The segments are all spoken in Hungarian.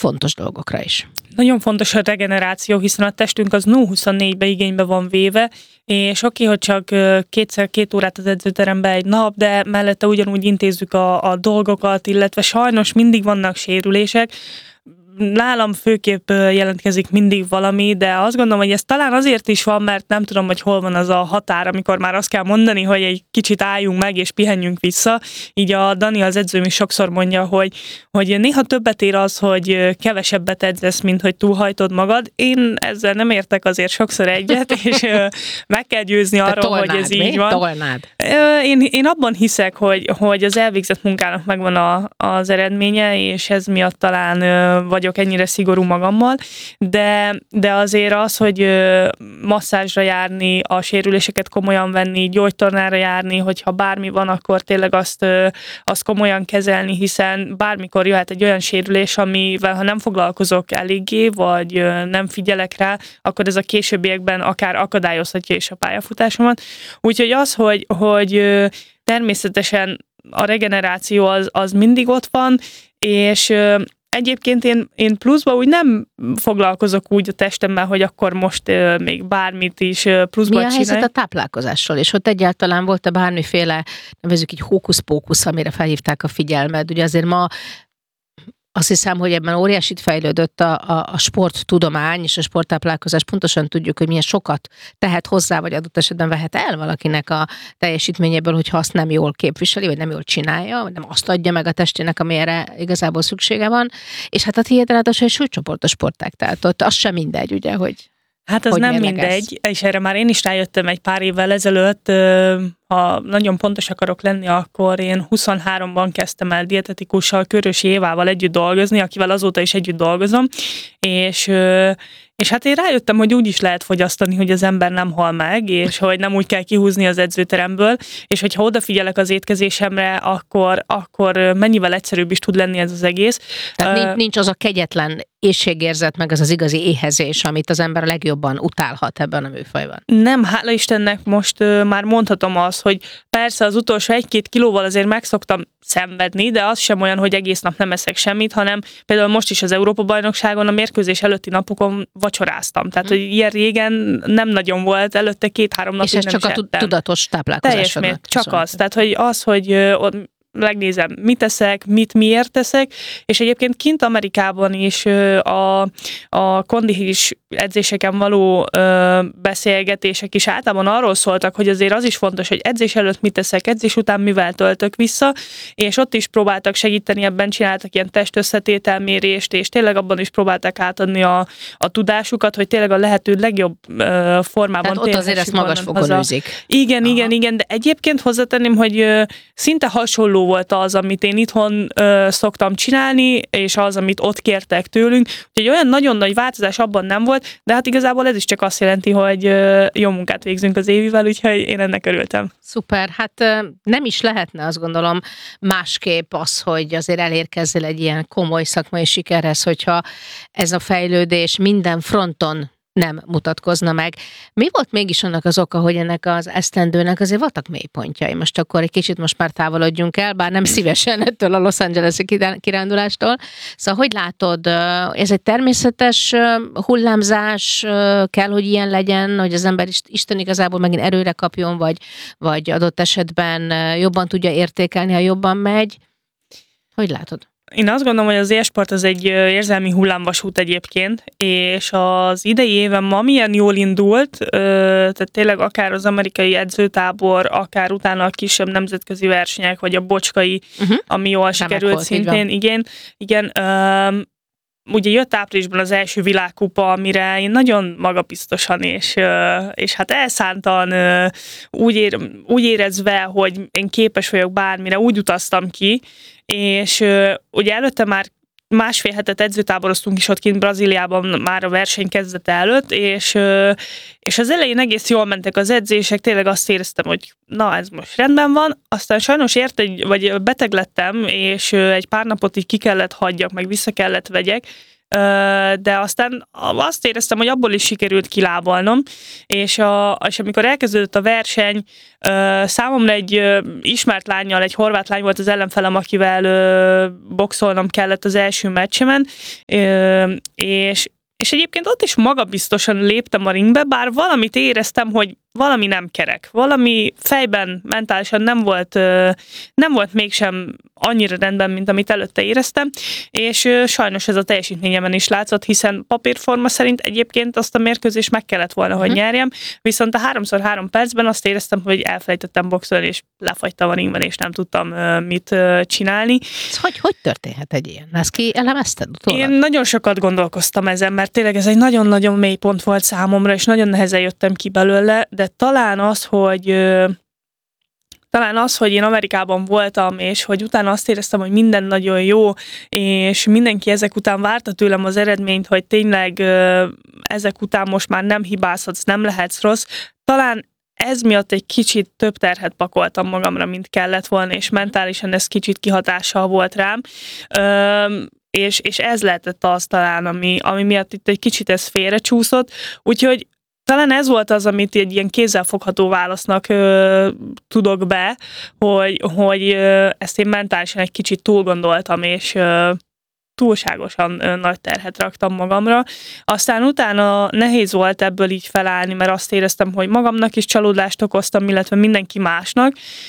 fontos dolgokra is. Nagyon fontos a regeneráció, hiszen a testünk az 0-24-be igénybe van véve, és oké, hogy csak 2 órát az edzőterembe egy nap, de mellette ugyanúgy intézzük a dolgokat, illetve sajnos mindig vannak sérülések. Nálam főképp jelentkezik mindig valami, de azt gondolom, hogy ez talán azért is van, mert nem tudom, hogy hol van az a határ, amikor már azt kell mondani, hogy egy kicsit álljunk meg és pihenjünk vissza. Így a Dani, az edzőm is sokszor mondja, hogy néha többet ér az, hogy kevesebbet edzesz, mint hogy túlhajtod magad. Én ezzel nem értek azért sokszor egyet, és meg kell győzni arról, hogy ez így van. Tolnád? Én abban hiszek, hogy az elvégzett munkának megvan az eredménye, és ez miatt talán vagyok ennyire szigorú magammal, de azért az, hogy masszázsra járni, a sérüléseket komolyan venni, gyógytornára járni, hogyha bármi van, akkor tényleg azt komolyan kezelni, hiszen bármikor jöhet egy olyan sérülés, amivel ha nem foglalkozok eléggé, vagy nem figyelek rá, akkor ez a későbbiekben akár akadályozhatja is a pályafutásomat. Úgyhogy az, hogy természetesen a regeneráció az mindig ott van, és egyébként én pluszba úgy nem foglalkozok úgy a testemmel, hogy akkor most még bármit is pluszba csinálj. Mi a helyzet a táplálkozással? És ott egyáltalán volt-e bármiféle, nevezzük így hókusz-pókusz, amire felhívták a figyelmed? Ugye azért ma azt hiszem, hogy ebben óriásit fejlődött a sporttudomány és a sporttáplálkozás. Pontosan tudjuk, hogy milyen sokat tehet hozzá, vagy adott esetben vehet el valakinek a teljesítményéből, hogyha azt nem jól képviseli, vagy nem jól csinálja, vagy nem azt adja meg a testének, amire igazából szüksége van. És hát a tiéd ráadásul egy súlycsoportos sportág, tehát ott az sem mindegy, ugye, hogy hát az nem mindegy, és erre már én is rájöttem egy pár évvel ezelőtt, ha nagyon pontos akarok lenni, akkor én 23-ban kezdtem el dietetikussal, Körösi Évával együtt dolgozni, akivel azóta is együtt dolgozom, és hát én rájöttem, hogy úgy is lehet fogyasztani, hogy az ember nem hal meg, és hogy nem úgy kell kihúzni az edzőteremből, és hogyha odafigyelek az étkezésemre, akkor mennyivel egyszerűbb is tud lenni ez az egész. Tehát nincs az a kegyetlen éhségérzet, meg az az igazi éhezés, amit az ember a legjobban utálhat ebben a műfajban. Nem, hála Istennek most már mondhatom azt, hogy persze az utolsó 1-2 kilóval azért meg szoktam szenvedni, de az sem olyan, hogy egész nap nem eszek semmit, hanem például most is az Európa-bajnokságon a mérkőzés előtti napokon vacsoráztam. Tehát, hogy ilyen régen nem nagyon volt, előtte 2-3 napig és ez nem csak is ettem. A tudatos táplálkozásodnak. Csak az. Tehát, hogy megnézem, mit teszek, miért teszek, és egyébként kint Amerikában is a kondis edzéseken való beszélgetések is általában arról szóltak, hogy azért az is fontos, hogy edzés előtt mit teszek, edzés után mivel töltök vissza, és ott is próbáltak segíteni, ebben csináltak ilyen testösszetételmérést, és tényleg abban is próbálták átadni a tudásukat, hogy tényleg a lehető legjobb formában. Tehát ott azért ezt magas fokon űzik. Igen, de egyébként hozzátenném, hogy szinte hasonló volt az, amit én itthon szoktam csinálni, és az, amit ott kértek tőlünk. Úgyhogy olyan nagyon nagy változás abban nem volt, de hát igazából ez is csak azt jelenti, hogy jó munkát végzünk az Évivel, úgyhogy én ennek örültem. Szuper, hát nem is lehetne, azt gondolom, másképp az, hogy azért elérkezzel egy ilyen komoly szakmai sikerhez, hogyha ez a fejlődés minden fronton nem mutatkozna meg. Mi volt mégis annak az oka, hogy ennek az esztendőnek azért voltak mélypontjai? Most akkor egy kicsit most már távolodjunk el, bár nem szívesen ettől a Los Angeles-i kirándulástól. Szóval hogy látod, ez egy természetes hullámzás, kell, hogy ilyen legyen, hogy az ember Isten igazából megint erőre kapjon, vagy adott esetben jobban tudja értékelni, ha jobban megy? Hogy látod? Én azt gondolom, hogy az élsport az egy érzelmi hullámvasút egyébként, és az idei éven ma milyen jól indult, tehát tényleg akár az amerikai edzőtábor, akár utána a kisebb nemzetközi versenyek, vagy a bocskai, ami jól sikerült szintén. Igen. Ugye jött áprilisban az első világkupa, amire én nagyon magabiztosan és hát elszántan úgy érezve, hogy én képes vagyok bármire, úgy utaztam ki, és ugye előtte már 1,5 hetet edzőtáboroztunk is ott kint Brazíliában már a verseny kezdete előtt, És az elején egész jól mentek az edzések, tényleg azt éreztem, hogy na, ez most rendben van. Aztán sajnos vagy beteg lettem, és egy pár napot így ki kellett hagyjak, meg vissza kellett vegyek, de aztán azt éreztem, hogy abból is sikerült kilábalnom, és amikor elkezdődött a verseny, számomra egy ismert lánnyal, egy horvát lány volt az ellenfelem, akivel boxolnom kellett az első meccsemen, és egyébként ott is magabiztosan léptem a ringbe, bár valamit éreztem, hogy valami nem kerek. Valami fejben, mentálisan nem volt mégsem annyira rendben, mint amit előtte éreztem, és sajnos ez a teljesítményemen is látszott, hiszen papírforma szerint egyébként azt a mérkőzést meg kellett volna, hogy nyerjem, viszont a 3x3 percben azt éreztem, hogy elfelejtettem boxolni, és lefagytam a ringben, és nem tudtam mit csinálni. Ez hogy történhet egy ilyen? Ezt ki elemezted utólag? Én nagyon sokat gondolkoztam ezen, mert tényleg ez egy nagyon-nagyon mély pont volt számomra, és nagyon nehezen jöttem ki belőle, de talán az, hogy én Amerikában voltam, és hogy utána azt éreztem, hogy minden nagyon jó, és mindenki ezek után várta tőlem az eredményt, hogy tényleg ezek után most már nem hibázhatsz, nem lehetsz rossz. Talán ez miatt egy kicsit több terhet pakoltam magamra, mint kellett volna, és mentálisan ez kicsit kihatással volt rám. És ez lehetett az talán, ami miatt itt egy kicsit ez félrecsúszott. Úgyhogy talán ez volt az, amit egy ilyen kézzelfogható válasznak tudok be, hogy ezt én mentálisan egy kicsit túlgondoltam, és túlságosan nagy terhet raktam magamra. Aztán utána nehéz volt ebből így felállni, mert azt éreztem, hogy magamnak is csalódást okoztam, illetve mindenki másnak,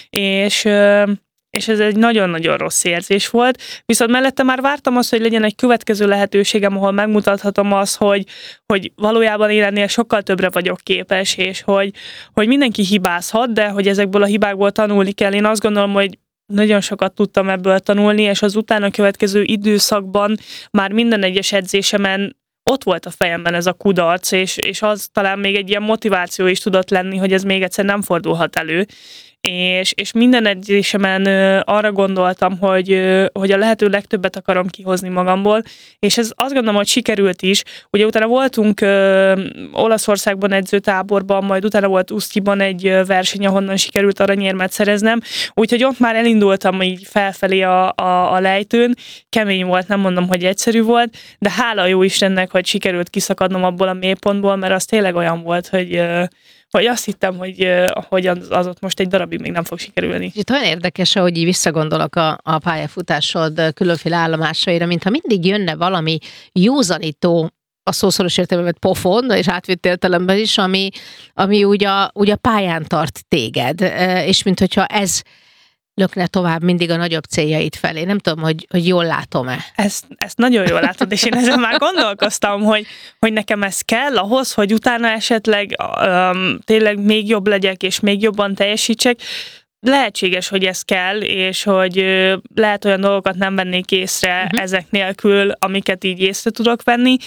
és ez egy nagyon-nagyon rossz érzés volt. Viszont mellette már vártam azt, hogy legyen egy következő lehetőségem, ahol megmutathatom azt, hogy valójában én ennél sokkal többre vagyok képes, és hogy mindenki hibázhat, de hogy ezekből a hibákból tanulni kell. Én azt gondolom, hogy nagyon sokat tudtam ebből tanulni, és az utána következő időszakban már minden egyes edzésemen ott volt a fejemben ez a kudarc, és az talán még egy ilyen motiváció is tudott lenni, hogy ez még egyszer nem fordulhat elő. És minden edzésemen arra gondoltam, hogy a lehető legtöbbet akarom kihozni magamból, és ez azt gondolom, hogy sikerült is. Ugye utána voltunk Olaszországban edzőtáborban, majd utána volt Usztiban egy verseny, ahonnan sikerült aranyérmet szereznem, úgyhogy ott már elindultam így felfelé a lejtőn. Kemény volt, nem mondom, hogy egyszerű volt, de hála a jó Istennek, hogy sikerült kiszakadnom abból a mélypontból, mert az tényleg olyan volt, hogy azt hittem, hogy az ott most egy darabig még nem fog sikerülni. Itt olyan érdekes, hogy így visszagondolok a pályafutásod különféle állomásaira, mintha mindig jönne valami józanító, a szószoros értelemben pofon, és átvitt értelemben is, ami úgy a pályán tart téged, és mint hogyha ez lökne tovább mindig a nagyobb céljait felé. Nem tudom, hogy jól látom-e. Ezt nagyon jól látod, és én ezen már gondolkoztam, hogy nekem ez kell ahhoz, hogy utána esetleg tényleg még jobb legyek, és még jobban teljesítsek. Lehetséges, hogy ez kell, és hogy lehet olyan dolgokat nem vennék észre ezek nélkül, amiket így észre tudok venni.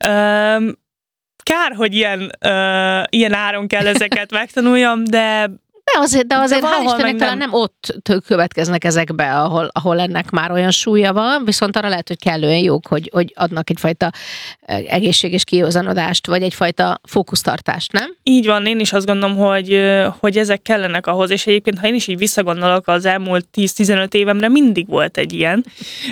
Kár, hogy ilyen áron kell ezeket megtanuljam, de De azért hál' Istennek talán nem ott következnek ezekbe, ahol ennek már olyan súlya van, viszont arra lehet, hogy kellően jók, hogy adnak egyfajta egészséges kijózanodást, vagy egyfajta fókusztartást, nem? Így van, én is azt gondolom, hogy ezek kellenek ahhoz, és egyébként, ha én is így visszagondolok, az elmúlt 10-15 évemre mindig volt egy ilyen,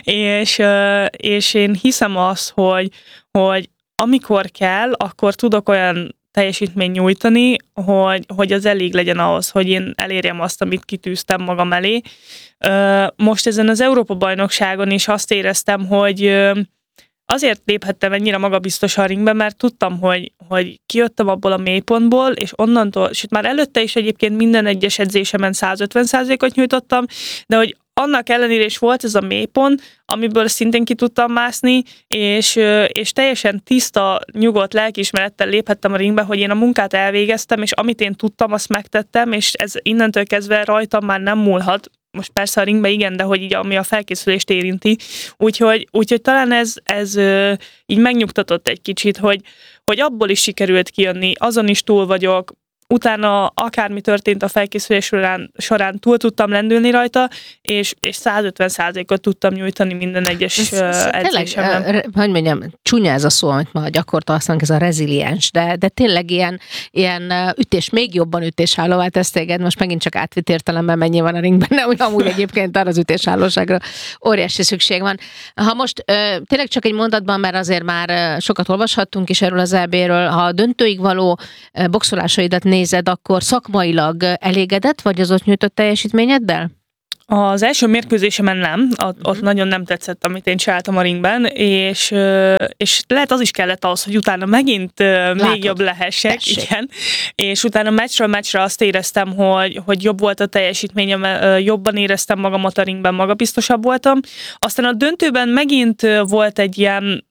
és én hiszem azt, hogy amikor kell, akkor tudok olyan teljesítményt nyújtani, hogy az elég legyen ahhoz, hogy én elérjem azt, amit kitűztem magam elé. Most ezen az Európa-bajnokságon is azt éreztem, hogy azért léphettem ennyire magabiztos a ringbe, mert tudtam, hogy kijöttem abból a mélypontból, és onnantól, sőt már előtte is egyébként minden egyes edzésemen 150%-ot nyújtottam, de hogy annak ellenére is volt ez a mélypont, amiből szintén ki tudtam mászni, és teljesen tiszta, nyugodt lelkiismerettel léphettem a ringbe, hogy én a munkát elvégeztem, és amit én tudtam, azt megtettem, és ez innentől kezdve rajtam már nem múlhat. Most persze a ringbe igen, de hogy így ami a felkészülést érinti. Úgyhogy talán ez így megnyugtatott egy kicsit, hogy abból is sikerült kijönni, azon is túl vagyok, utána akármi történt a felkészülés során túl tudtam lendülni rajta, és 150%-ot tudtam nyújtani minden egyes edzésemben. Tényleg, hogy mondjam, csúnya ez a szó, amit ma gyakorta használunk, ez a reziliens, de tényleg ilyen ütés, még jobban ütésállóvá tesz téged, most megint csak átvitt értelemben mennyi van a ringben, de amúgy egyébként arra az ütésállóságra óriási szükség van. Ha most tényleg csak egy mondatban, mert azért már sokat olvashattunk is erről az EB-ről, ha a döntőig való boxolásaidat nézed, akkor szakmailag elégedett vagy az ott nyújtott teljesítményeddel? Az első mérkőzésemen nem, ott nagyon nem tetszett, amit én csináltam a ringben, és lehet az is kellett ahhoz, hogy utána megint még jobb lehessek, igen, és utána meccsről meccsre azt éreztem, hogy jobb volt a teljesítményem, jobban éreztem magamat a ringben, magabiztosabb voltam. Aztán a döntőben megint volt egy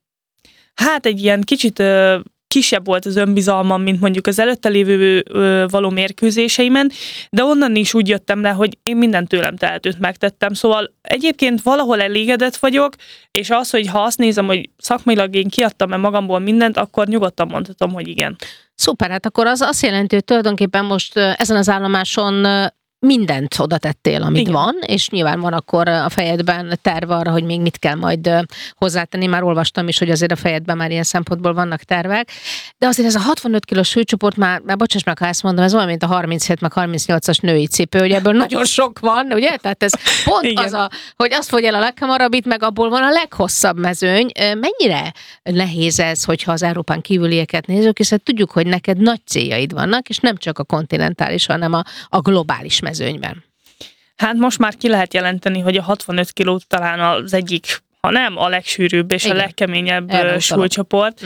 ilyen kicsit kisebb volt az önbizalmam, mint mondjuk az előtte lévő való mérkőzéseimen, de onnan is úgy jöttem le, hogy én mindent tőlem tehetőt megtettem. Szóval egyébként valahol elégedett vagyok, és az, hogy ha azt nézem, hogy szakmailag én kiadtam-e magamból mindent, akkor nyugodtan mondhatom, hogy igen. Szuper, hát akkor az azt jelenti, hogy tulajdonképpen most ezen az állomáson mindent oda tettél, amit igen. van, és nyilván van akkor a fejedben terv arra, hogy még mit kell majd hozzátenni. Már olvastam is, hogy azért a fejedben már ilyen szempontból vannak tervek. De azért ez a 65 kilós súlycsoport, már bocsáss meg, ha ezt mondom, ez olyan, mint a 37 meg 38-as női cipő, hogy ebből nagyon sok van, ugye? Tehát ez pont igen. az, hogy azt fogy el a leghamarabbit, meg abból van a leghosszabb mezőny. Mennyire nehéz ez, hogyha az Európán kívülieket nézzük, hiszen tudjuk, hogy neked nagy céljaid vannak, és nem csak a kontinentális, hanem a globális mezőnyben. Hát most már ki lehet jelenteni, hogy a 65 kiló talán az egyik, ha nem a legsűrűbb és igen. a legkeményebb súlycsoport,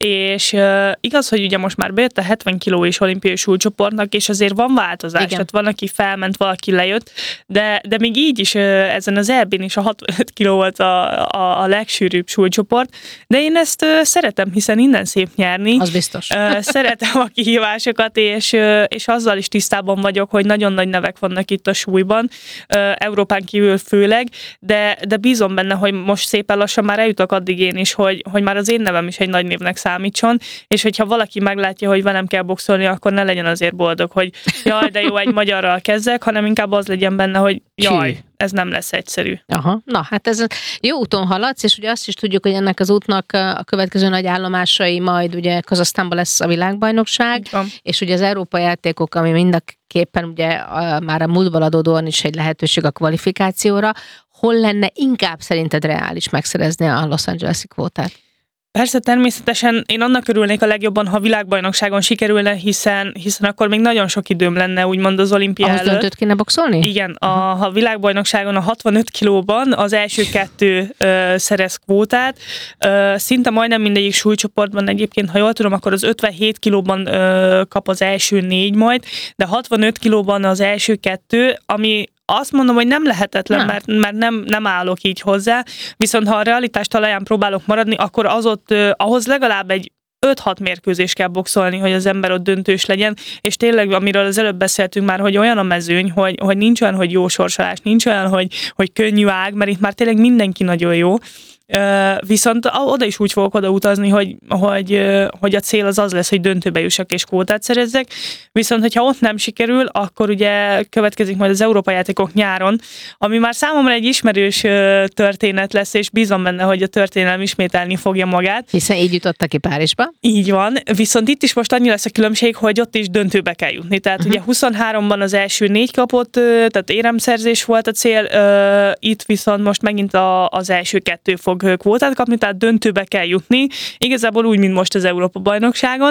és igaz, hogy ugye most már bejött a 70 kiló is olimpiai súlycsoportnak, és azért van változás, igen. tehát van, aki felment, valaki lejött, de még így is ezen az EB-n is a 65 kiló volt a legsűrűbb súlycsoport, de én ezt szeretem, hiszen innen szép nyerni. Az biztos. Szeretem a kihívásokat, és azzal is tisztában vagyok, hogy nagyon nagy nevek vannak itt a súlyban, Európán kívül főleg, de bízom benne, hogy most szépen lassan már eljutok addig én is, hogy már az én nevem is egy nagy névnek számítson, és hogyha valaki meglátja, hogy velem kell boxolni, akkor ne legyen azért boldog, hogy jaj, de jó, egy magyarral kezdek, hanem inkább az legyen benne, hogy jaj, ez nem lesz egyszerű. Aha, na hát ez jó úton haladsz, és ugye azt is tudjuk, hogy ennek az útnak a következő nagy állomásai majd ugye Kazahsztánban lesz a világbajnokság, és ugye az Európa játékok, ami mindenképpen ugye már a múltból adódóan is egy lehetőség a kvalifikációra. Hol lenne inkább szerinted reális megszerezni a Los Angeles-i kvótát? Persze, természetesen én annak örülnék a legjobban, ha világbajnokságon sikerülne, hiszen akkor még nagyon sok időm lenne, úgymond az olimpia előtt. Ahhoz döntőt kéne boxolni? Igen, ha világbajnokságon a 65 kilóban az első 2 szerez kvótát, szinte majdnem mindegyik súlycsoportban egyébként, ha jól tudom, akkor az 57 kilóban kap az első 4 majd, de 65 kilóban az első 2, ami azt mondom, hogy nem lehetetlen, mert nem állok így hozzá, viszont ha a realitás talaján próbálok maradni, akkor ahhoz legalább egy 5-6 mérkőzés kell boxolni, hogy az ember ott döntős legyen, és tényleg, amiről az előbb beszéltünk már, hogy olyan a mezőny, hogy nincs olyan, hogy jó sorsolás, nincs olyan, hogy könnyű ág, mert itt már tényleg mindenki nagyon jó. Viszont oda is úgy fogok oda utazni, hogy a cél az lesz, hogy döntőbe jussak és kvótát szerezzek, viszont hogyha ott nem sikerül, akkor ugye következik majd az Európa játékok nyáron, ami már számomra egy ismerős történet lesz, és bízom benne, hogy a történelem ismételni fogja magát. Hiszen így jutottak ki Párizsba. Így van, viszont itt is most annyi lesz a különbség, hogy ott is döntőbe kell jutni. Tehát ugye 23-ban az első 4 kapott, tehát éremszerzés volt a cél, itt viszont most megint az első 2 fog kvótát kapni, tehát döntőbe kell jutni. Igazából úgy, mint most az Európa-bajnokságon.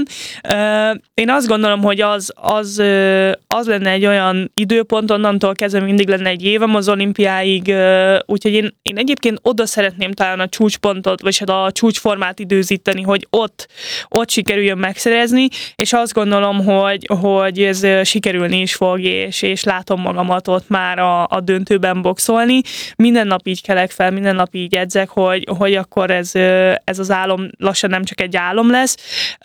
Én azt gondolom, hogy az lenne egy olyan időpont, onnantól kezdve mindig lenne egy évem az olimpiáig, úgyhogy én egyébként oda szeretném talán a csúcspontot, vagy a csúcsformát időzíteni, hogy ott sikerüljön megszerezni, és azt gondolom, hogy ez sikerülni is fog, és látom magamat ott már a döntőben boxolni. Minden nap így kelek fel, minden nap így edzek, hogy akkor ez az álom lassan nem csak egy álom lesz,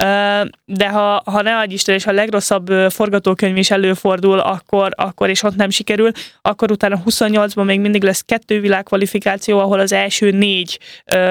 de ha ne adj Isten, és a legrosszabb forgatókönyv is előfordul, akkor és ott nem sikerül, akkor utána 28-ban még mindig lesz 2 világkvalifikáció, ahol az első 4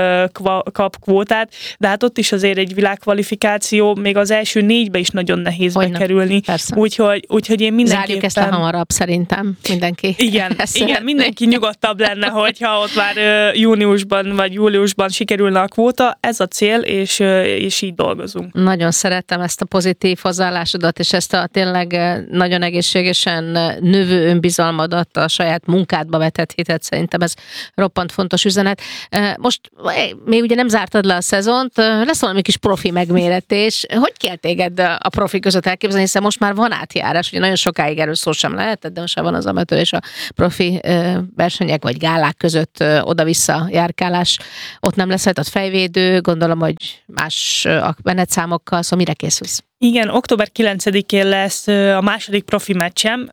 kap kvótát, de hát ott is azért egy világkvalifikáció, még az első 4-be is nagyon nehéz bekerülni. Úgyhogy én mindenképpen... Zárjuk ezt a hamarabb, szerintem mindenki. Igen, mindenki nyugodtabb lenne, hogyha ott már júniusban vagy júliusban sikerülne a kvóta. Ez a cél, és így dolgozunk. Nagyon szerettem ezt a pozitív hozzáállásodat, és ezt a tényleg nagyon egészségesen növő önbizalmadat, a saját munkádba vetett hitet, szerintem ez roppant fontos üzenet. Most még ugye nem zártad le a szezont, lesz valami kis profi megméretés. Hogy kell téged a profi között elképzelni, hiszen most már van átjárás, ugye nagyon sokáig erről szó sem lehetett, de most már van az amatőr és a profi versenyek vagy gálák között oda-vissza járkálás. Ott nem lesz a fejvédő, gondolom, hogy más a menetszámokkal, szóval mire készülsz? Igen, október 9-én lesz a második profi meccsem,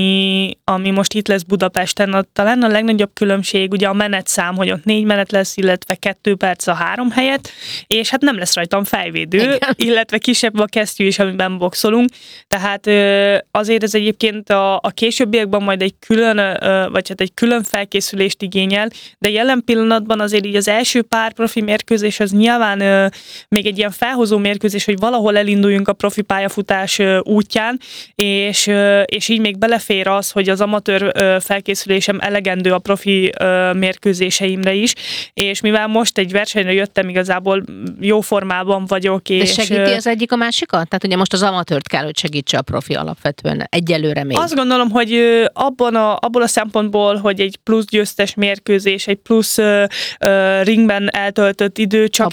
ami most itt lesz Budapesten. Talán a legnagyobb különbség ugye a menetszám, hogy ott 4 menet lesz, illetve 2 perc a 3 helyet, és hát nem lesz rajtam fejvédő, igen, illetve kisebb a kesztyű is, amiben boxolunk. Tehát azért ez egyébként a későbbiekben majd egy külön felkészülést igényel, de jelen pillanatban azért így az első pár profi mérkőzés az nyilván még egy ilyen felhozó mérkőzés, hogy valahol elinduljunk a profi pályafutás útján, és így még belefér az, hogy az amatőr felkészülésem elegendő a profi mérkőzéseimre is, és mivel most egy versenyre jöttem, igazából jó formában vagyok. De segíti az egyik a másikat? Tehát ugye most az amatőrt kell, hogy segítse a profi alapvetően egyelőre még. Azt gondolom, hogy abból a szempontból, hogy egy plusz győztes mérkőzés, egy plusz ringben eltöltött idő csak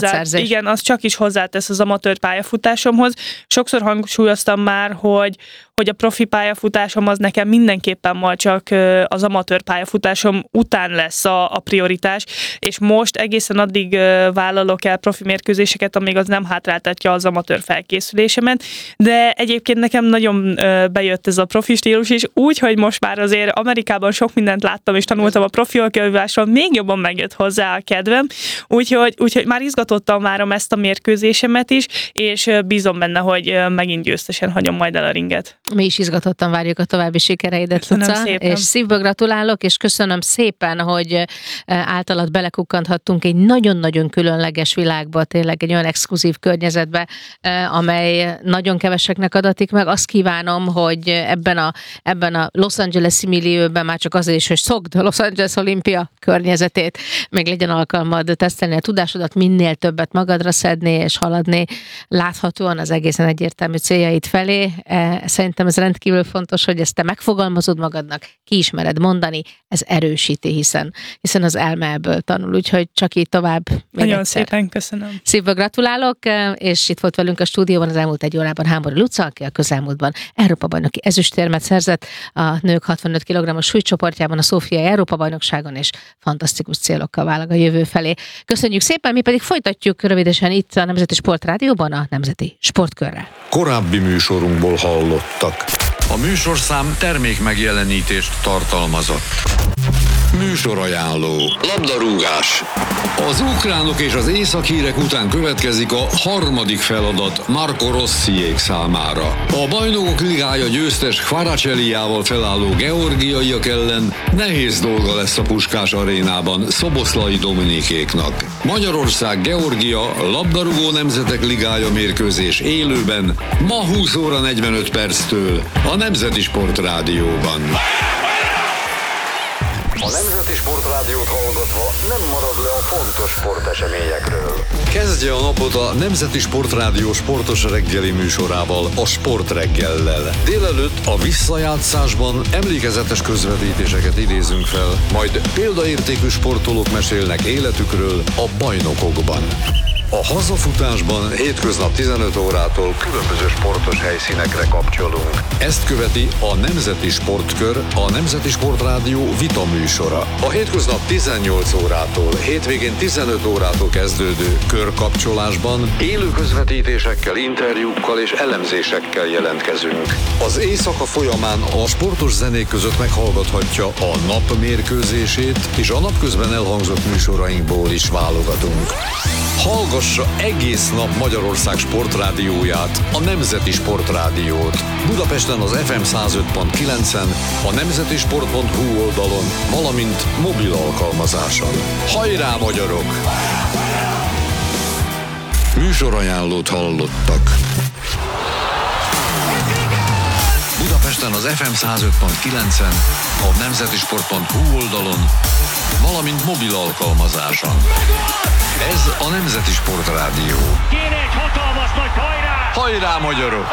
is hozzátesz az amatőr pályafutásomhoz. Sokszor hangsúlyoztam már, hogy a profi pályafutásom az nekem mindenképpen majd csak az amatőr pályafutásom után lesz a prioritás, és most egészen addig vállalok el profi mérkőzéseket, amíg az nem hátráltatja az amatőr felkészülésemet, de egyébként nekem nagyon bejött ez a profi stílus is, úgy, hogy most már azért Amerikában sok mindent láttam, és tanultam a profi olkövásról, még jobban megjött hozzá a kedvem, úgyhogy már izgatottan várom ezt a mérkőzésemet is, és bízom benne, hogy megint győztesen hagyom majd el a ringet. Mi is izgatottan várjuk a további sikereidet, Luca, és szívből gratulálok, és köszönöm szépen, hogy általad belekukkanthattunk egy nagyon-nagyon különleges világba, tényleg egy olyan exkluzív környezetbe, amely nagyon keveseknek adatik meg. Azt kívánom, hogy ebben a Los Angeles-i millióben már csak azért is, hogy szokd a Los Angeles Olimpia környezetét, még legyen alkalmad tesztelni a tudásodat, minél többet magadra szedni és haladni láthatóan az egészen egyértelmű céljaid felé. Szerintem ez rendkívül fontos, hogy ezt te megfogalmazod magadnak, kiismered mondani, ez erősíti, hiszen az elme ebből tanul, úgyhogy csak így tovább. Nagyon szépen köszönöm. Szívből gratulálok, és itt volt velünk a stúdióban az elmúlt 1 órában Hámori Luca, aki a közelmúltban Európa-bajnoki ezüstérmet szerzett a nők 65 kg-os súlycsoportjában, a Szófiai Európa-bajnokságon, és fantasztikus célokkal válag a jövő felé. Köszönjük szépen, mi pedig folytatjuk rövidesen itt a Nemzeti Sportrádióban a Nemzeti Sportkörrel. Korábbi műsorunkból hallottak. A műsorszám termék megjelenítést tartalmazott. Műsorajánló. Labdarúgás. Az ukránok és az észak-hírek után következik a harmadik feladat Marco Rossiék számára. A Bajnokok Ligája győztes Kvaraceliával felálló georgiaiak ellen nehéz dolga lesz a Puskás arénában Szoboszlai Dominikéknak. Magyarország-Georgia labdarúgó nemzetek ligája mérkőzés élőben ma 20 óra 45 perctől a Nemzeti Sportrádióban. A Nemzeti Sportrádiót hallgatva nem marad le a fontos sporteseményekről. Kezdje a napot a Nemzeti Sportrádió sportos reggeli műsorával, a Sportreggellel. Délelőtt a visszajátszásban emlékezetes közvetítéseket idézünk fel, majd példaértékű sportolók mesélnek életükről a bajnokokban. A A hazafutásban hétköznap 15 órától különböző sportos helyszínekre kapcsolunk. ezt követi a Nemzeti Sportkör, a Nemzeti Sportrádió vita műsora. A hétköznap 18 órától, hétvégén 15 órától kezdődő körkapcsolásban Élő közvetítésekkel, interjúkkal és elemzésekkel jelentkezünk. az éjszaka folyamán a sportos zenék között meghallgathatja a nap mérkőzését, és a napközben elhangzott műsorainkból is válogatunk. Hallgassa egész nap Magyarország sportrádióját, a Nemzeti Sportrádiót. Budapesten az FM 105.9-en, a nemzetisport.hu oldalon, valamint mobil alkalmazáson. Hajrá, magyarok! Műsorajánlót hallottak. Budapesten az FM 105.9-en, a nemzetisport.hu oldalon, valamint mobil alkalmazáson. Ez a Nemzeti Sportrádió. Kéne egy hatalmas nagy hajrá! Hajrá, magyarok!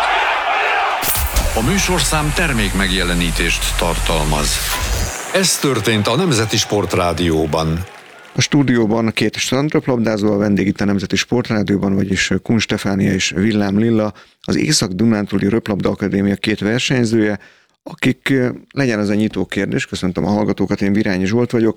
A műsorszám termék megjelenítést tartalmaz. Ez történt a Nemzeti Sportrádióban. A stúdióban két strandröplabdázó, a vendég itt a Nemzeti Sportrádióban, vagyis Kun Stefánia és Villám Lilla, az Észak-Dunántúli Röplabda Akadémia két versenyzője, akik, legyen ez a nyitó kérdés, köszöntöm a hallgatókat, én Virányi Zsolt vagyok.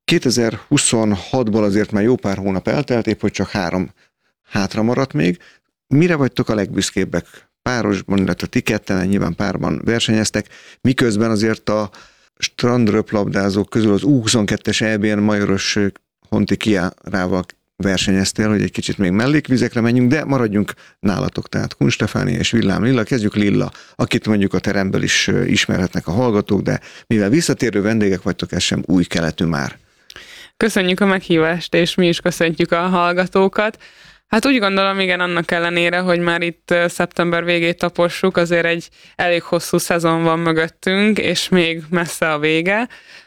2026-ból azért már jó pár hónap eltelt, épp hogy csak 3 hátra maradt még. Mire vagytok a legbüszkébbek? Párosban, illetve ti ketten, nyilván párban versenyeztek, miközben azért a strandröplabdázók közül az U22-es EB-n Majoros Honti Kiárával versenyeztél, hogy egy kicsit még mellékvizekre menjünk, de maradjunk nálatok, tehát Kun Stefánia és Villám Lilla. Kezdjük Lilla, akit mondjuk a teremből is ismerhetnek a hallgatók, de mivel visszatérő vendégek vagytok, ez sem új keletű már. Köszönjük a meghívást, és mi is köszöntjük a hallgatókat. Hát úgy gondolom, igen, annak ellenére, hogy már itt szeptember végét tapossuk, azért egy elég hosszú szezon van mögöttünk, és még messze a vége.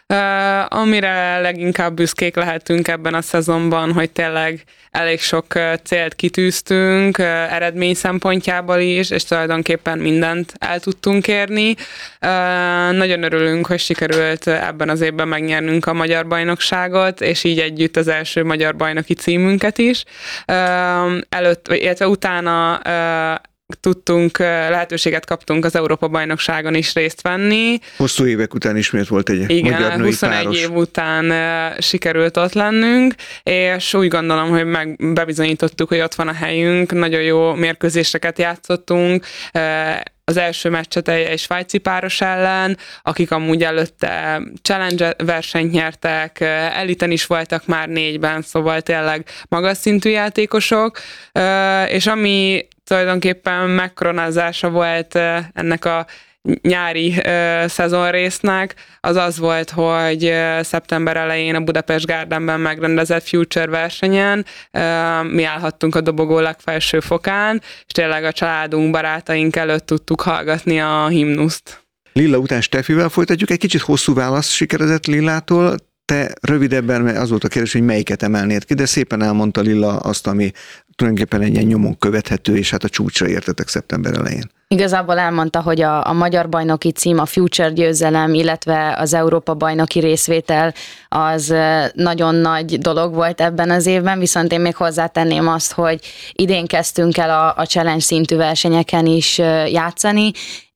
Amire leginkább büszkék lehetünk ebben a szezonban, hogy tényleg elég sok célt kitűztünk, eredmény szempontjából is, és tulajdonképpen mindent el tudtunk érni. Nagyon örülünk, hogy sikerült ebben az évben megnyernünk a magyar bajnokságot, és így együtt az első magyar bajnoki címünket is. Illetve utána lehetőséget kaptunk az Európa-bajnokságon is részt venni. Hosszú évek után ismét volt egy magyar női 21 páros. év után sikerült ott lennünk, és úgy gondolom, hogy bebizonyítottuk, hogy ott van a helyünk, nagyon jó mérkőzéseket játszottunk, az első meccset egy svájci páros ellen, akik amúgy előtte challenge versenyt nyertek, eliten is voltak már 4-ben, szóval tényleg magas szintű játékosok, és ami tulajdonképpen megkoronázása volt ennek a nyári szezonrésznek, az volt, hogy szeptember elején a Budapest Gardenben megrendezett Future versenyen mi állhattunk a dobogó legfelső fokán, és tényleg a családunk, barátaink előtt tudtuk hallgatni a himnuszt. Lilla után Stefivel folytatjuk, egy kicsit hosszú válasz sikeredett Lillától. Te rövidebben, mert az volt a kérdés, hogy melyiket emelnéd ki, de szépen elmondta Lilla azt, ami tulajdonképpen egy ilyen nyomon követhető, és hát a csúcsra értetek szeptember elején. Igazából elmondta, hogy a magyar bajnoki cím, a Future győzelem, illetve az Európa bajnoki részvétel az nagyon nagy dolog volt ebben az évben, viszont én még hozzátenném azt, hogy idén kezdtünk el a challenge szintű versenyeken is játszani,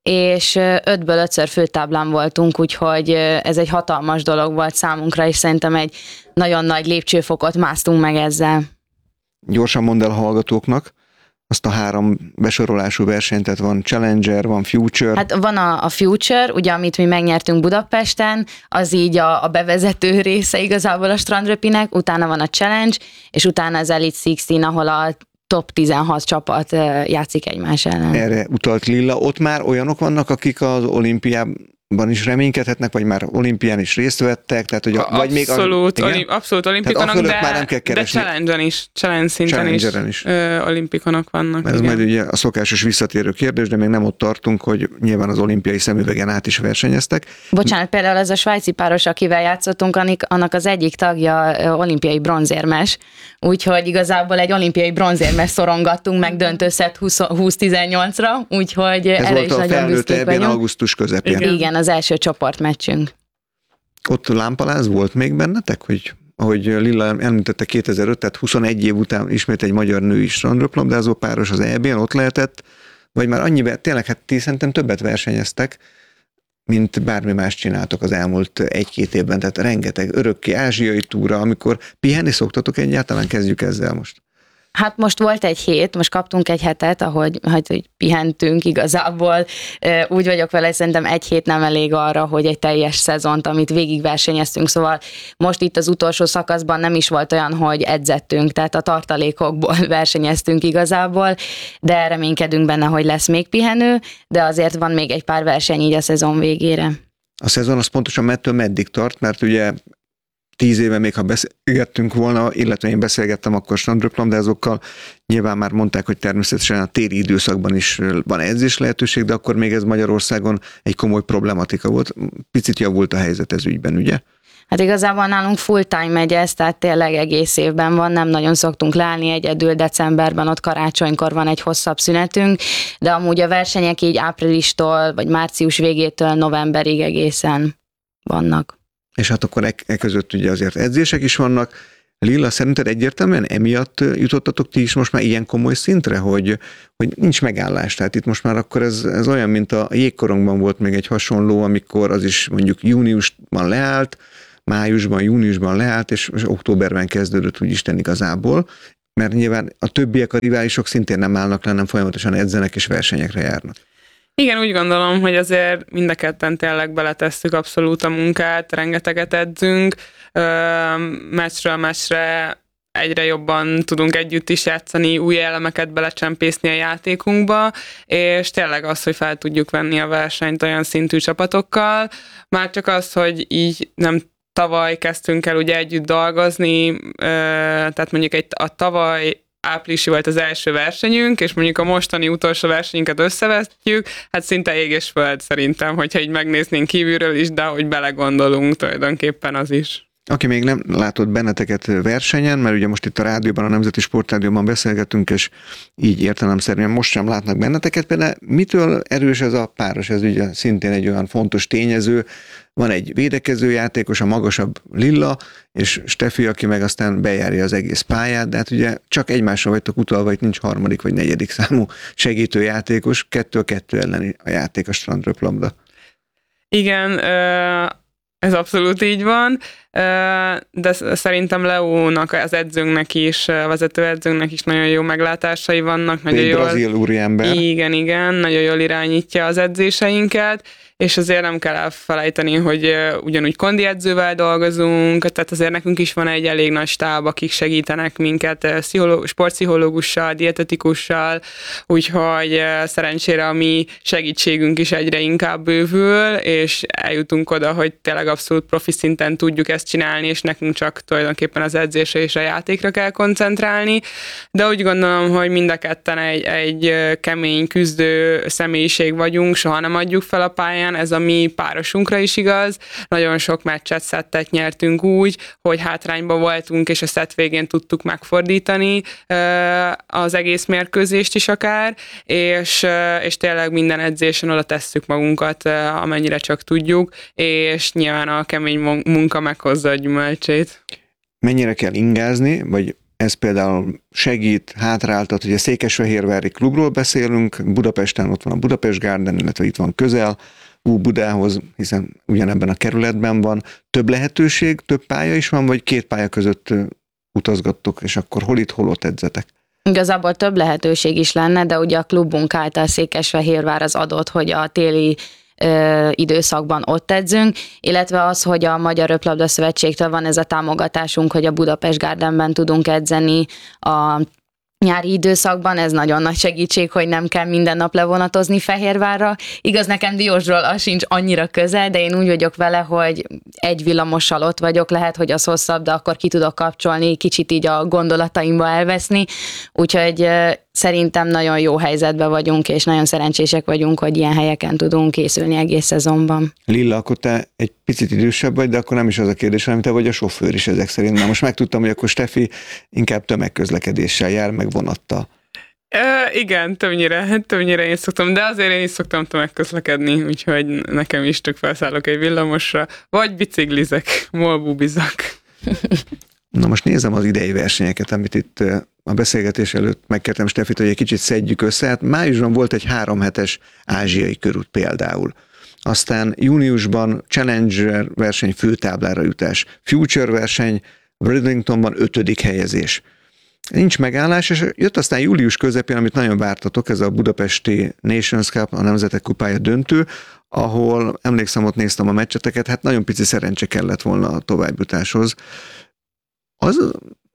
és 5-ből 5-ször főtáblán voltunk, úgyhogy ez egy hatalmas dolog volt számunkra, és szerintem egy nagyon nagy lépcsőfokot másztunk meg ezzel. Gyorsan mondd el a hallgatóknak azt a 3 besorolású versenyt, tehát van Challenger, van Future. Hát van a Future, ugye, amit mi megnyertünk Budapesten, az így a bevezető része igazából a strandröpinek, utána van a Challenge, és utána az Elite 16, ahol a top 16 csapat játszik egymás ellen. Erre utalt Lilla. Ott már olyanok vannak, akik az olimpiában is reménykedhetnek, vagy már olimpián is részt vettek, tehát hogy vagy még abszolút olimpikonok, de challenge szinten is olimpikonok vannak. Mert ez majd ugye a szokásos visszatérő kérdés, de még nem ott tartunk, hogy nyilván az olimpiai szemüvegen át is versenyeztek. Bocsánat, például ez a svájci páros, akivel játszottunk, annak az egyik tagja olimpiai bronzérmes, úgyhogy igazából egy olimpiai bronzérmes szorongattunk meg döntőszett 20-18-ra, úgyhogy ez erre volt is a nagyon büszkék vagyunk. augusztus közepén. Igen, az első csoportmeccsünk. Ott lámpaláz volt még bennetek, hogy ahogy Lilla említette 2005, tehát 21 év után ismét egy magyar női strandröplabdázó páros az EB-n ott lehetett, vagy már annyiben, tényleg hát ti szerintem többet versenyeztek, mint bármi más csináltok az elmúlt 1-2 évben, tehát rengeteg örökké ázsiai túra, amikor pihenni szoktatok egyáltalán, kezdjük ezzel most. Hát most volt egy hét, most kaptunk egy hetet, ahogy pihentünk igazából. Úgy vagyok vele, szerintem egy hét nem elég arra, hogy egy teljes szezont, amit végigversenyeztünk, szóval most itt az utolsó szakaszban nem is volt olyan, hogy edzettünk, tehát a tartalékokból versenyeztünk igazából, de reménykedünk benne, hogy lesz még pihenő, de azért van még egy pár verseny így a szezon végére. A szezon az pontosan mettől meddig tart, mert ugye 10 éve még, ha beszélgettünk volna, illetve én beszélgettem akkor strandröplabdázókkal, nyilván már mondták, hogy természetesen a téli időszakban is van edzés lehetőség, de akkor még ez Magyarországon egy komoly problematika volt. Picit javult a helyzet ez ügyben, ugye? Hát igazából nálunk full time megy ez, tehát tényleg egész évben van, nem nagyon szoktunk leállni, egyedül decemberben, ott karácsonykor van egy hosszabb szünetünk, de amúgy a versenyek így áprilistól, vagy március végétől novemberig egészen vannak. És hát akkor között ugye azért edzések is vannak. Lilla, szerinted egyértelműen emiatt jutottatok ti is most már ilyen komoly szintre, hogy nincs megállás? Tehát itt most már akkor ez olyan, mint a jégkorongban volt még egy hasonló, amikor az is mondjuk júniusban leállt, májusban, júniusban leállt, és októberben kezdődött úgy Isten igazából, mert nyilván a többiek, a riválisok szintén nem állnak le, nem folyamatosan edzenek és versenyekre járnak. Igen, úgy gondolom, hogy azért mind a ketten tényleg beletesszük abszolút a munkát, rengeteget edzünk, meccsről meccsre egyre jobban tudunk együtt is játszani, új elemeket belecsempészni a játékunkba, és tényleg az, hogy fel tudjuk venni a versenyt olyan szintű csapatokkal, már csak az, hogy így nem tavaly kezdtünk el ugye együtt dolgozni, tehát mondjuk a tavaly áprilisi volt az első versenyünk, és mondjuk a mostani utolsó versenyünket összevetjük, hát szinte ég és föld szerintem, hogyha így megnéznénk kívülről is, de ahogy belegondolunk, tulajdonképpen az is. Aki még nem látott benneteket versenyen, mert ugye most itt a rádióban, a Nemzeti Sportrádióban beszélgetünk, és így értelemszerűen most sem látnak benneteket, de mitől erős ez a páros? Ez ugye szintén egy olyan fontos tényező. Van egy védekező játékos, a magasabb Lilla, és Steffi, aki meg aztán bejárja az egész pályát, de hát ugye csak egymásra vagytok utalva, itt nincs harmadik vagy negyedik számú segítő játékos, 2-2 elleni a játék a strandröplabda. Igen, ez abszolút így van, de szerintem Leónak, az edzőnknek is, a vezetőedzőnknek is nagyon jó meglátásai vannak. Nagyon egy brazil úriember. Igen, nagyon jól irányítja az edzéseinket, és azért nem kell elfelejteni, hogy ugyanúgy kondi edzővel dolgozunk, tehát azért nekünk is van egy elég nagy stáb, akik segítenek minket sportpszichológussal, dietetikussal, úgyhogy szerencsére a mi segítségünk is egyre inkább bővül, és eljutunk oda, hogy tényleg abszolút profi szinten tudjuk ezt csinálni, és nekünk csak tulajdonképpen az edzésre és a játékra kell koncentrálni, de úgy gondolom, hogy mind a ketten egy kemény, küzdő személyiség vagyunk, soha nem adjuk fel a pályán, ez a mi párosunkra is igaz. Nagyon sok meccset, szettet nyertünk úgy, hogy hátrányban voltunk, és a szett végén tudtuk megfordítani az egész mérkőzést is akár, és tényleg minden edzésen oda tesszük magunkat, amennyire csak tudjuk, és nyilván a kemény munka meghozza a gyümölcsét. Mennyire kell ingázni, vagy ez például segít, hátráltat, hogy a Székesfehérvári klubról beszélünk, Budapesten ott van a Budapest Garden, illetve itt van közel, Budához, hiszen ugyanebben a kerületben van. Több lehetőség, több pálya is van, vagy két pálya között utazgattok, és akkor hol itt, hol ott edzetek? Igazából több lehetőség is lenne, de ugye a klubunk által Székesfehérvár az adott, hogy a téli időszakban ott edzünk, illetve az, hogy a Magyar Röplabda Szövetségtől van ez a támogatásunk, hogy a Budapest Gardenben tudunk edzeni a nyári időszakban, ez nagyon nagy segítség, hogy nem kell minden nap levonatozni Fehérvárra. Igaz, nekem Diósról az sincs annyira közel, de én úgy vagyok vele, hogy egy villamossal ott vagyok, lehet, hogy az hosszabb, de akkor ki tudok kapcsolni, kicsit így a gondolataimba elveszni, úgyhogy szerintem nagyon jó helyzetben vagyunk, és nagyon szerencsések vagyunk, hogy ilyen helyeken tudunk készülni egész szezonban. Lilla, akkor te egy picit idősebb vagy, de akkor nem is az a kérdés, hanem te vagy a sofőr is ezek szerint. Már most megtudtam, hogy akkor Steffi inkább tömegközlekedéssel jár, meg vonattal. Igen, többnyire én szoktam, de azért én is szoktam tömegközlekedni, úgyhogy nekem is tök felszállok egy villamosra, vagy biciklizek, molbubizak. Na most nézem az idei versenyeket, amit itt a beszélgetés előtt megkértem Steffit, hogy egy kicsit szedjük össze. Hát májusban volt egy 3 hetes ázsiai körút például. Aztán júniusban Challenger verseny főtáblára jutás, Future verseny Bridlingtonban 5. helyezés. Nincs megállás, és jött aztán július közepén, amit nagyon vártatok, ez a budapesti Nations Cup, a Nemzetek Kupája döntő, ahol emlékszem, ott néztem a meccseteket, hát nagyon pici szerencse kellett volna a továbbjutáshoz. Az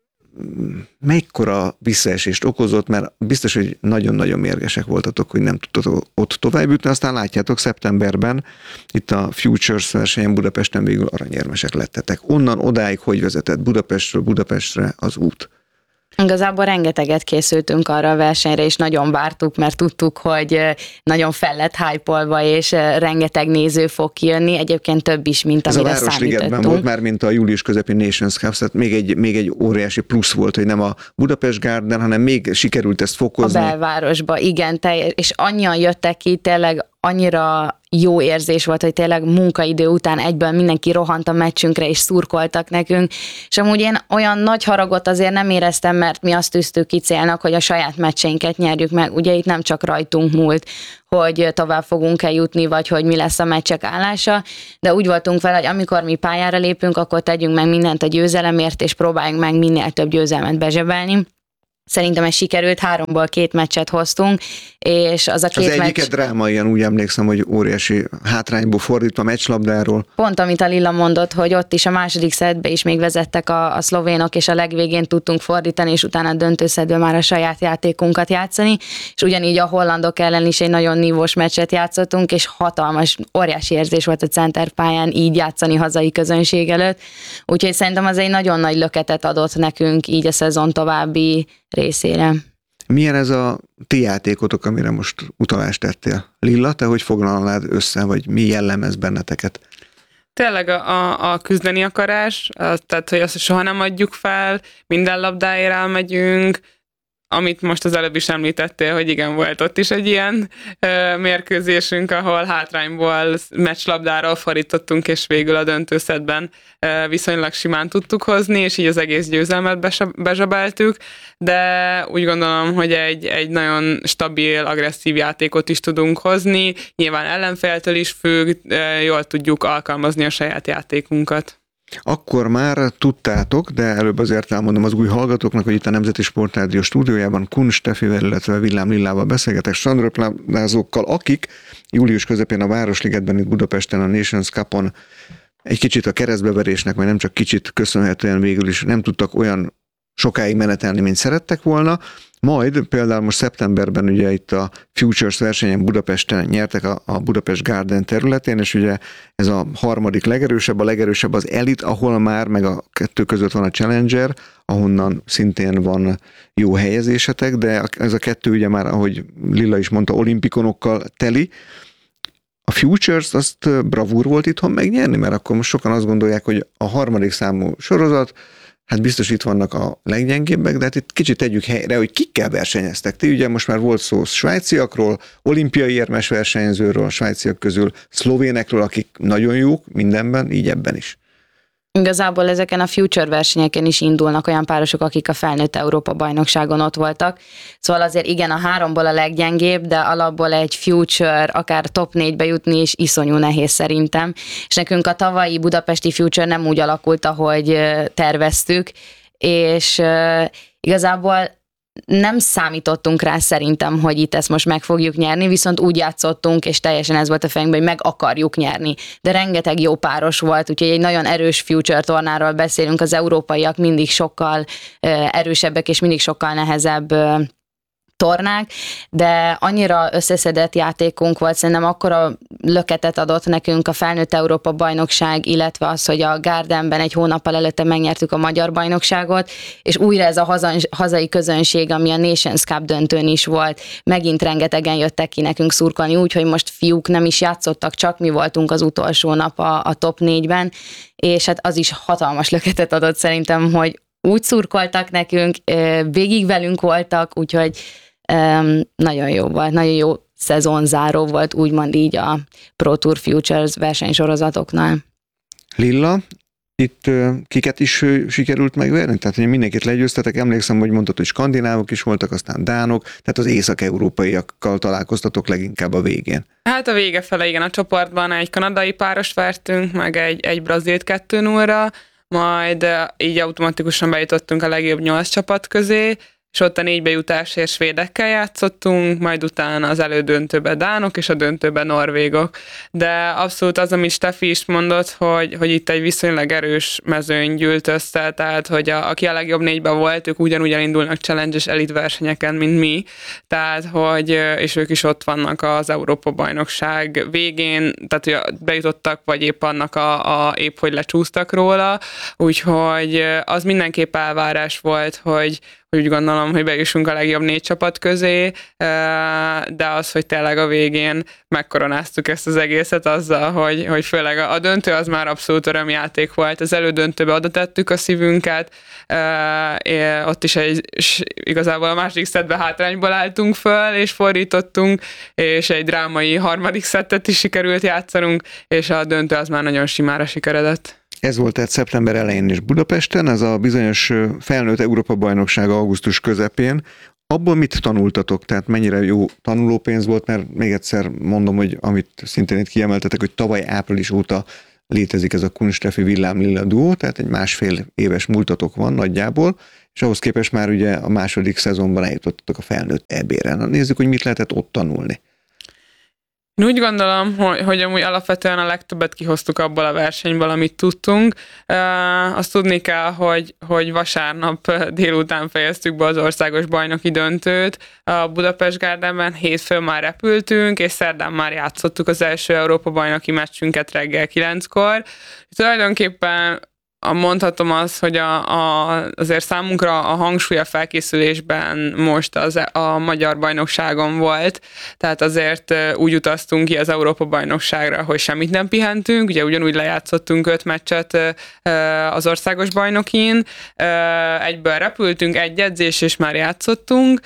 mekkora visszaesést okozott, mert biztos, hogy nagyon-nagyon mérgesek voltatok, hogy nem tudtatok ott továbbjutni, aztán látjátok szeptemberben, itt a Futures versenyen Budapesten végül aranyérmesek lettetek. Onnan odáig hogy vezetett Budapestről Budapestre az út? Igazából rengeteget készültünk arra a versenyre, és nagyon vártuk, mert tudtuk, hogy nagyon fel lett hype-olva, és rengeteg néző fog kijönni, egyébként több is, mint amire számítottunk. Ez a Városligetben volt már, mint a július közepén Nations Cup, tehát még egy óriási plusz volt, hogy nem a Budapest Garden, hanem még sikerült ezt fokozni. A belvárosba, igen, és annyian jöttek ki, tényleg annyira jó érzés volt, hogy tényleg munkaidő után egyből mindenki rohant a meccsünkre, és szurkoltak nekünk, és amúgy én olyan nagy haragot azért nem éreztem, mert mi azt tűztük ki célnak, hogy a saját meccseinket nyerjük meg. Ugye itt nem csak rajtunk múlt, hogy tovább fogunk-e jutni, vagy hogy mi lesz a meccsek állása, de úgy voltunk vele, hogy amikor mi pályára lépünk, akkor tegyünk meg mindent a győzelemért, és próbáljunk meg minél több győzelmet bezsebelni. Szerintem ez sikerült, 3-ból 2 meccset hoztunk, és az a 2 meccs... Az egyiket drámaian úgy emlékszem, hogy óriási hátrányból fordítva meccslabdáról. Pont, amit a Lilla mondott, hogy ott is a második szettbe is még vezettek a szlovénok, és a legvégén tudtunk fordítani, és utána a döntőszettből már a saját játékunkat játszani, és ugyanígy a hollandok ellen is egy nagyon nívós meccset játszottunk, és hatalmas, óriási érzés volt a center pályán így játszani hazai közönség előtt, úgyhogy szerintem az egy nagyon nagy löketet adott nekünk így a szezon további részére. Milyen ez a ti játékotok, amire most utalást tettél? Lilla, te hogy foglalnád össze, vagy mi jellemez benneteket? Tényleg a küzdeni akarás, tehát hogy azt soha nem adjuk fel, minden labdáért elmegyünk, amit most az előbb is említettél, hogy igen, volt ott is egy ilyen mérkőzésünk, ahol hátrányból meccslabdáról fordítottunk, és végül a döntőszettben viszonylag simán tudtuk hozni, és így az egész győzelmet bezsebeltük, de úgy gondolom, hogy egy nagyon stabil, agresszív játékot is tudunk hozni, nyilván ellenféltől is függ, jól tudjuk alkalmazni a saját játékunkat. Akkor már tudtátok, de előbb azért elmondom az új hallgatóknak, hogy itt a Nemzeti Sportrádió stúdiójában Kun Steffivel, illetve Villám Lillával beszélgetek strandröplázókkal, akik július közepén a Városligetben, itt Budapesten a Nations Cupon egy kicsit a keresztbeverésnek, vagy nem csak kicsit köszönhetően végül is nem tudtak olyan sokáig menetelni, mint szerettek volna. Majd például most szeptemberben ugye itt a Futures versenyen Budapesten nyertek a Budapest Garden területén, és ugye ez a harmadik legerősebb, a legerősebb az Elite, ahol már meg a 2 között van a Challenger, ahonnan szintén van jó helyezésetek, de ez a 2 ugye már, ahogy Lilla is mondta, olimpikonokkal teli. A Futures azt bravúr volt itthon megnyerni, mert akkor most sokan azt gondolják, hogy a harmadik számú sorozat, hát biztos itt vannak a leggyengébbek, de hát itt kicsit tegyük helyre, hogy kikkel versenyeztek. Ti ugye most már volt szó svájciakról, olimpiai érmes versenyzőről, svájciak közül, szlovénekről, akik nagyon jók mindenben, így ebben is. Igazából ezeken a Future versenyeken is indulnak olyan párosok, akik a felnőtt Európa-bajnokságon ott voltak. Szóval azért igen, a 3-ból a leggyengébb, de alapból egy Future, akár top 4-be jutni is iszonyú nehéz szerintem. És nekünk a tavalyi budapesti Future nem úgy alakult, ahogy terveztük, és igazából nem számítottunk rá szerintem, hogy itt ezt most meg fogjuk nyerni, viszont úgy játszottunk, és teljesen ez volt a fejünkben, hogy meg akarjuk nyerni. De rengeteg jó páros volt, úgyhogy egy nagyon erős Future tornáról beszélünk, az európaiak mindig sokkal erősebbek, és mindig sokkal nehezebb tornák, de annyira összeszedett játékunk volt, szerintem akkora löketet adott nekünk a felnőtt Európa bajnokság, illetve az, hogy a Gardenben egy hónappal előtte megnyertük a magyar bajnokságot, és újra ez a hazai közönség, ami a Nations Cup döntőn is volt, megint rengetegen jöttek ki nekünk szurkolni, úgyhogy most fiúk nem is játszottak, csak mi voltunk az utolsó nap a top 4-ben, és hát az is hatalmas löketet adott szerintem, hogy úgy szurkoltak nekünk, végig velünk voltak, úgyhogy nagyon jó volt, nagyon jó szezonzáró volt, úgymond így a Pro Tour Futures versenysorozatoknál. Lilla, Itt kiket is sikerült megverni? Tehát, hogy mindenkit legyőztetek, emlékszem, hogy mondtad, hogy skandinávok is voltak, aztán dánok, tehát az észak-európaiakkal találkoztatok leginkább a végén. Hát a vége fele, igen, a csoportban egy kanadai páros vertünk, meg egy brazilt 2-0-ra, majd így automatikusan bejutottunk a legjobb 8 csapat közé, és ott a 4 bejutásért svédekkel játszottunk, majd utána az elődöntőben dánok, és a döntőben norvégok. De abszolút az, amit Steffi is mondott, hogy itt egy viszonylag erős mezőny gyűlt össze, tehát hogy aki a legjobb 4-ben volt, ők ugyanúgy elindulnak challenge-es elit versenyeken, mint mi, tehát hogy, és ők is ott vannak az Európa-bajnokság végén, tehát hogy bejutottak, vagy épp annak épp hogy lecsúsztak róla, úgyhogy az mindenképp elvárás volt, hogy úgy gondolom, hogy bejussunk a legjobb 4 csapat közé, de az, hogy tényleg a végén megkoronáztuk ezt az egészet azzal, hogy főleg a döntő az már abszolút örömjáték volt. Az elődöntőbe oda tettük a szívünket, ott is igazából a második szettben hátrányból álltunk föl, és fordítottunk, és egy drámai harmadik szettet is sikerült játszanunk, és a döntő az már nagyon simára sikeredett. Ez volt tehát szeptember elején is Budapesten, ez a bizonyos felnőtt Európa-bajnokság augusztus közepén. Abból mit tanultatok? Tehát mennyire jó tanulópénz volt, mert még egyszer mondom, hogy amit szintén itt kiemeltetek, hogy tavaly április óta létezik ez a Kun Steffi Villám Lilla duó, tehát egy 1,5 éves múltatok van nagyjából, és ahhoz képest már ugye a második szezonban eljutottatok a felnőtt EB-re. Na, nézzük, hogy mit lehetett ott tanulni. Én úgy gondolom, hogy amúgy alapvetően a legtöbbet kihoztuk abból a versenyből, amit tudtunk. Azt tudni kell, hogy vasárnap délután fejeztük be az országos bajnoki döntőt. A Budapest Gardenben hétfőn már repültünk, és szerdán már játszottuk az első Európa-bajnoki meccsünket reggel 9-kor. Tulajdonképpen mondhatom azt, hogy azért számunkra a hangsúly a felkészülésben most a magyar bajnokságon volt, tehát azért úgy utaztunk ki az Európa-bajnokságra, hogy semmit nem pihentünk, ugye ugyanúgy lejátszottunk 5 meccset az országos bajnokin, egyből repültünk, egy edzés, és már játszottunk.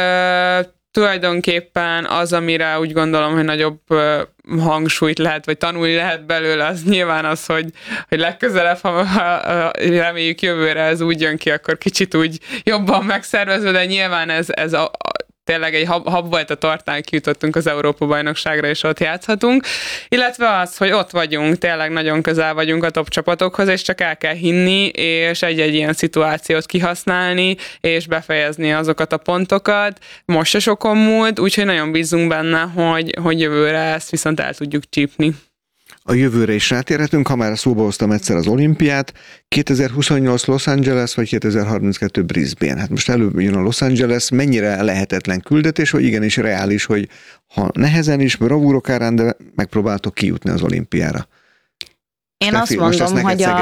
Tulajdonképpen az, amire úgy gondolom, hogy nagyobb hangsúlyt lehet, vagy tanulni lehet belőle, az nyilván az, hogy legközelebb, ha reméljük jövőre ez úgy jön ki, akkor kicsit úgy jobban megszervezve, de nyilván ez tényleg egy hab volt a tortán, kijutottunk az Európa-bajnokságra, és ott játszhatunk. Illetve az, hogy ott vagyunk, tényleg nagyon közel vagyunk a top csapatokhoz, és csak el kell hinni, és egy-egy ilyen szituációt kihasználni, és befejezni azokat a pontokat. Most se sokon múlt, úgyhogy nagyon bízunk benne, hogy jövőre ezt viszont el tudjuk csípni. A jövőre is rátérhetünk, ha már szóba hoztam egyszer az olimpiát. 2028 Los Angeles, vagy 2032 Brisbane? Hát most előbb jön a Los Angeles, mennyire lehetetlen küldetés, vagy igenis reális, hogy ha nehezen is, bravúrok árán, de megpróbáltok kijutni az olimpiára? Én azt mondom,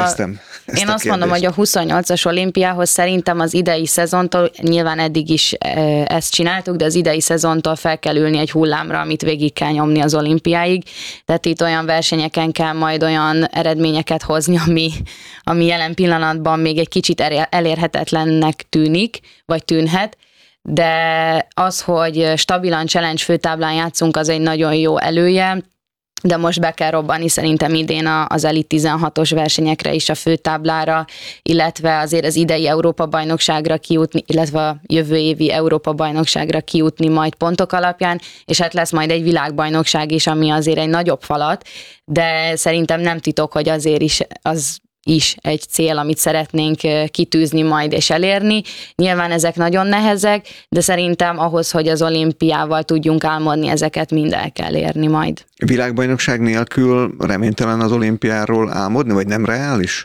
hogy a 28-as olimpiához szerintem az idei szezontól, nyilván eddig is ezt csináltuk, de az idei szezontól fel kell ülni egy hullámra, amit végig kell nyomni az olimpiáig. Tehát itt olyan versenyeken kell majd olyan eredményeket hozni, ami jelen pillanatban még egy kicsit elérhetetlennek tűnik, vagy tűnhet, de az, hogy stabilan challenge főtáblán játszunk, az egy nagyon jó elője, de most be kell robbanni szerintem idén az Elite 16-os versenyekre is a főtáblára, illetve azért az idei Európa-bajnokságra kijutni, illetve a jövő évi Európa-bajnokságra kijutni majd pontok alapján, és hát lesz majd egy világbajnokság is, ami azért egy nagyobb falat, de szerintem nem titok, hogy azért is egy cél, amit szeretnénk kitűzni majd és elérni. Nyilván ezek nagyon nehezek, de szerintem ahhoz, hogy az olimpiával tudjunk álmodni, ezeket mind el kell érni majd. Világbajnokság nélkül reménytelen az olimpiáról álmodni, vagy nem reális?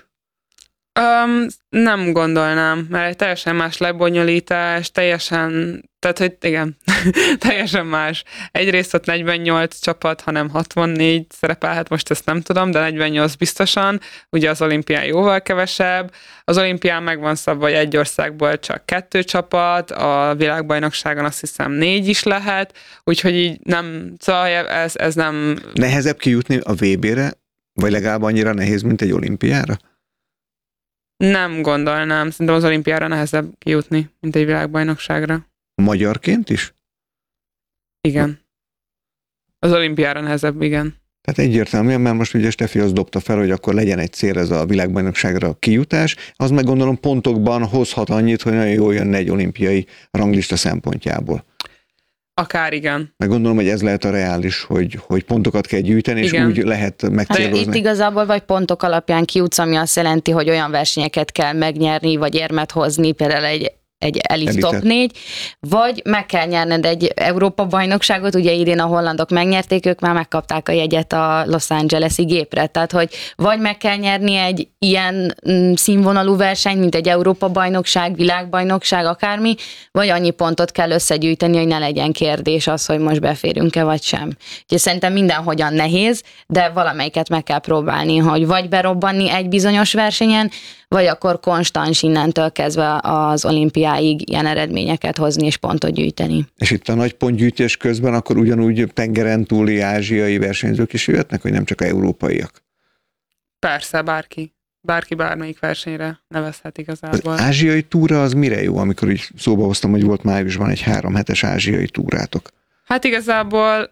Nem gondolnám, mert egy teljesen más lebonyolítás, tehát hogy igen, teljesen más. Egyrészt ott 48 csapat, hanem 64 szerepelhet, most ezt nem tudom, de 48 biztosan, ugye az olimpián jóval kevesebb. Az olimpián meg van szabva, hogy egy országból csak 2 csapat, a világbajnokságon azt hiszem 4 is lehet, úgyhogy így nem, szóval ez nem... Nehezebb kijutni a VB-re, vagy legalább annyira nehéz, mint egy olimpiára? Nem gondolnám. Szerintem az olimpiára nehezebb kijutni, mint egy világbajnokságra. Magyarként is? Igen. Az olimpiára nehezebb, igen. Tehát egyértelműen, mert most ugye Steffi azt dobta fel, hogy akkor legyen egy cél ez a világbajnokságra kijutás, az meg gondolom pontokban hozhat annyit, hogy nagyon jól jönne egy olimpiai ranglista szempontjából. Akár igen. Meg gondolom, hogy ez lehet a reális, hogy pontokat kell gyűjteni, igen. És úgy lehet megcélozni. Hát itt igazából vagy pontok alapján kijutsz, ami azt jelenti, hogy olyan versenyeket kell megnyerni, vagy érmet hozni, például egy elit top 4, vagy meg kell nyerned egy Európa-bajnokságot, ugye idén a hollandok megnyerték, ők már megkapták a jegyet a Los Angeles-i gépre, tehát hogy vagy meg kell nyerni egy ilyen színvonalú versenyt, mint egy Európa-bajnokság, világbajnokság, akármi, vagy annyi pontot kell összegyűjteni, hogy ne legyen kérdés az, hogy most beférünk-e vagy sem. Úgyhogy szerintem mindenhogyan nehéz, de valamelyiket meg kell próbálni, hogy vagy berobbanni egy bizonyos versenyen, vagy akkor konstans innentől kezdve az olimpiáig ilyen eredményeket hozni és pontot gyűjteni. És itt a nagy pontgyűjtés közben akkor ugyanúgy tengeren túli ázsiai versenyzők is jöhetnek, hogy nem csak európaiak? Persze, bárki bármelyik versenyre nevezhet igazából. Az ázsiai túra az mire jó, amikor így szóba hoztam, hogy volt májusban egy 3 hetes ázsiai túrátok? Hát igazából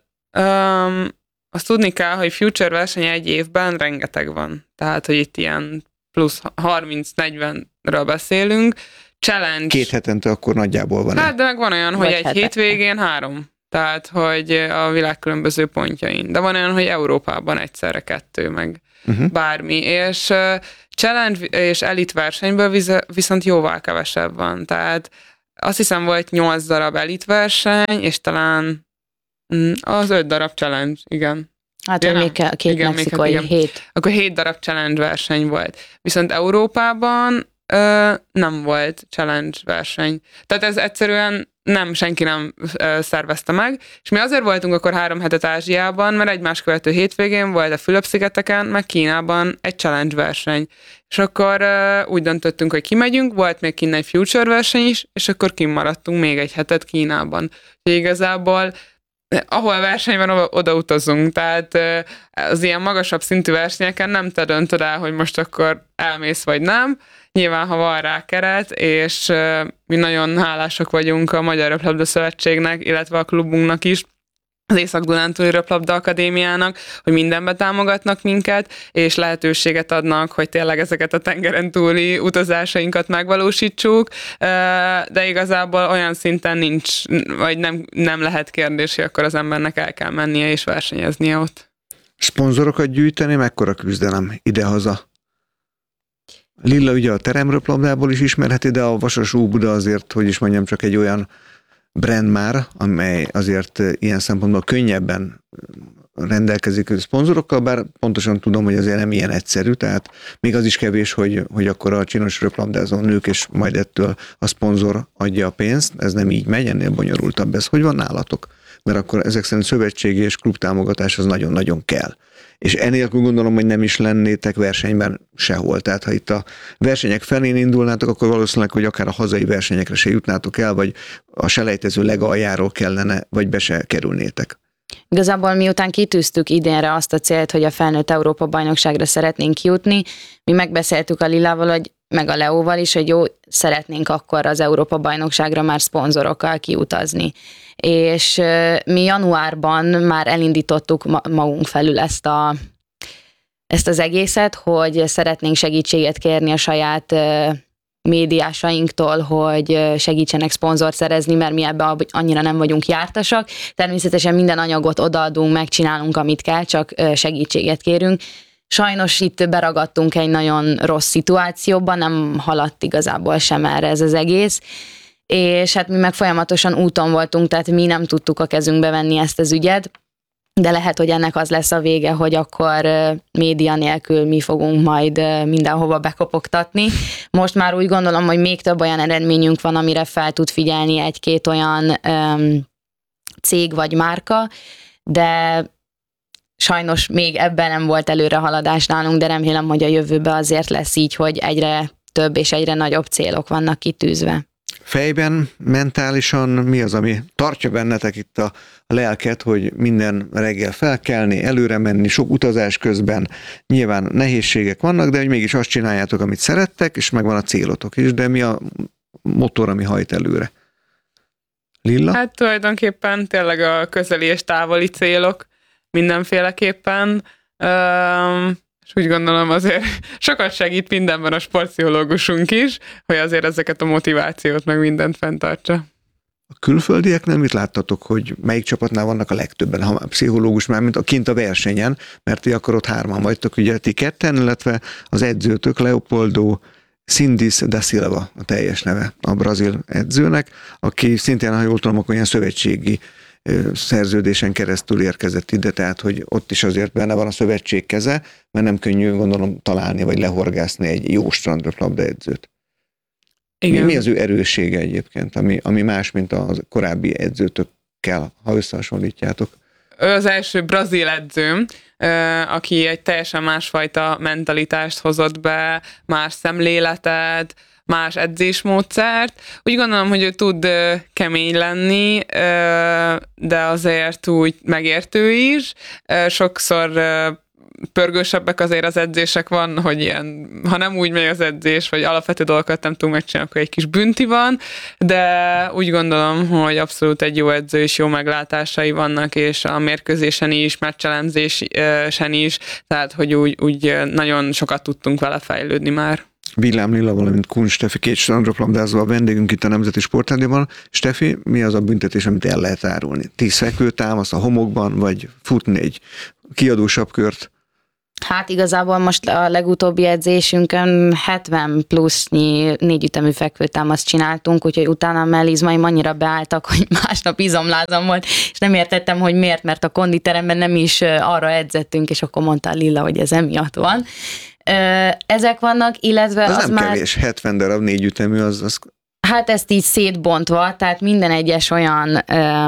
azt tudni kell, hogy future verseny egy évben rengeteg van. Tehát, hogy itt ilyen plusz 30-40-ről beszélünk. Challenge. 2 hetente akkor nagyjából van. Hát, de meg van olyan, hogy egy hétvégén 3. Tehát, hogy a világ különböző pontjain. De van olyan, hogy Európában egyszerre 2, meg bármi. És challenge és elit versenyből viszont jóval kevesebb van. Tehát azt hiszem volt 8 darab elit verseny, és talán az 5 darab challenge, igen. Hát még 2 mexikai 7. Akkor 7 darab challenge verseny volt. Viszont Európában nem volt challenge verseny. Tehát ez egyszerűen senki nem szervezte meg, és mi azért voltunk akkor 3 hetet Ázsiában, mert egymás követő hétvégén volt a Fülöp-szigeteken, meg Kínában egy challenge verseny. És akkor úgy döntöttünk, hogy kimegyünk, volt még kinn egy future verseny is, és akkor kimaradtunk még egy hetet Kínában. Úgyhogy igazából ahol verseny van, oda utazunk, tehát az ilyen magasabb szintű versenyeken nem te döntöd el, hogy most akkor elmész vagy nem. Nyilván, ha van rá keret, és mi nagyon hálásak vagyunk a Magyar Röplabda Szövetségnek, illetve a klubunknak is, az Észak-Dunántúli Röplabda Akadémiának, hogy mindenben támogatnak minket, és lehetőséget adnak, hogy tényleg ezeket a tengeren túli utazásainkat megvalósítsuk, de igazából olyan szinten nincs, vagy nem lehet kérdés, hogy akkor az embernek el kell mennie és versenyeznie ott. Szponzorokat gyűjteni, mekkora küzdelem idehaza? Lilla ugye a teremröplabdából is ismerheti, de a Vasas Óbuda azért, hogy is mondjam, csak egy olyan brand már, amely azért ilyen szempontból könnyebben rendelkezik szponzorokkal, bár pontosan tudom, hogy azért nem ilyen egyszerű, tehát még az is kevés, hogy akkor a csinos röplabdázó nők, és majd ettől a szponzor adja a pénzt, ez nem így megy, ennél bonyolultabb ez. Hogy van nálatok? Mert akkor ezek szerint szövetségi és klubtámogatás az nagyon-nagyon kell. És enélkül gondolom, hogy nem is lennétek versenyben sehol. Tehát ha itt a versenyek felén indulnátok, akkor valószínűleg, hogy akár a hazai versenyekre se jutnátok el, vagy a selejtező legaljáról kellene, vagy be se kerülnétek. Igazából miután kitűztük idénre azt a célt, hogy a felnőtt Európa-bajnokságra szeretnénk kijutni, mi megbeszéltük a Lillával, meg a Leóval is, hogy jó, szeretnénk akkor az Európa-bajnokságra már szponzorokkal kiutazni. És mi januárban már elindítottuk magunk felül ezt az egészet, hogy szeretnénk segítséget kérni a saját médiásainktól, hogy segítsenek szponzort szerezni, mert mi ebben annyira nem vagyunk jártasak. Természetesen minden anyagot odaadunk, megcsinálunk, amit kell, csak segítséget kérünk. Sajnos itt beragadtunk egy nagyon rossz szituációba, nem haladt igazából sem erre ez az egész, és hát mi meg folyamatosan úton voltunk, tehát mi nem tudtuk a kezünkbe venni ezt az ügyet, de lehet, hogy ennek az lesz a vége, hogy akkor média nélkül mi fogunk majd mindenhova bekopogtatni. Most már úgy gondolom, hogy még több olyan eredményünk van, amire fel tud figyelni 1-2 olyan cég vagy márka, de sajnos még ebben nem volt előrehaladás nálunk, de remélem, hogy a jövőben azért lesz így, hogy egyre több és egyre nagyobb célok vannak kitűzve. Fejben, mentálisan mi az, ami tartja bennetek itt a lelket, hogy minden reggel felkelni, előre menni, sok utazás közben, nyilván nehézségek vannak, de hogy mégis azt csináljátok, amit szerettek, és megvan a célotok is, de mi a motor, ami hajt előre? Lilla? Hát tulajdonképpen tényleg a közeli és távoli célok. mindenféleképpen. És úgy gondolom azért sokat segít mindenben a sportpszichológusunk is, hogy azért ezeket a motivációt meg mindent fenntartsa. A külföldieknél mit láttatok, hogy melyik csapatnál vannak a legtöbben, ha a pszichológus már, mint kint a versenyen, mert ti akkor ott 3-an vagytok, ugye ti 2-en, illetve az edzőtök Leopoldo Sindis da Silva a teljes neve a brazil edzőnek, aki szintén, ha jól tudom, akkor ilyen szövetségi szerződésen keresztül érkezett ide, tehát hogy ott is azért benne van a szövetség keze, mert nem könnyű, gondolom, találni vagy lehorgászni egy jó strandröplabda edzőt. Igen. Mi az ő erőssége egyébként, ami más, mint a korábbi edzőtökkel, ha összehasonlítjátok? Ő az első brazil edzőm, aki egy teljesen másfajta mentalitást hozott be, más szemléletet, más edzésmódszert. Úgy gondolom, hogy ő tud kemény lenni, de azért úgy megértő is. Sokszor pörgősebbek azért az edzések van, hogy ilyen, ha nem úgy megy az edzés, vagy alapvető dolgokat nem tudunk megcsinálni, akkor egy kis bünti van, de úgy gondolom, hogy abszolút egy jó edző és jó meglátásai vannak, és a mérkőzésen is, meccselemzésen is, tehát hogy úgy nagyon sokat tudtunk vele fejlődni már. Villám Lilla, valamint Kun Steffi, 2 strandröplabdázó a vendégünk itt a Nemzeti Sportrádióban. Steffi, mi az a büntetés, amit el lehet árulni? 10 fekvőtámasz a homokban, vagy futni egy kiadósabb-kört? Hát igazából most a legutóbbi edzésünkön 70 plusznyi 4 ütemű fekvőtámaszt csináltunk, úgyhogy utána a mellizmaim annyira beálltak, hogy másnap izomlázam volt, és nem értettem, hogy miért, mert a konditeremben nem is arra edzettünk, és akkor mondta Lilla, hogy ez emiatt van. Ezek vannak, illetve az nem már... kevés, 70 darab 4 ütemű, az... Hát ezt így szétbontva, tehát minden egyes olyan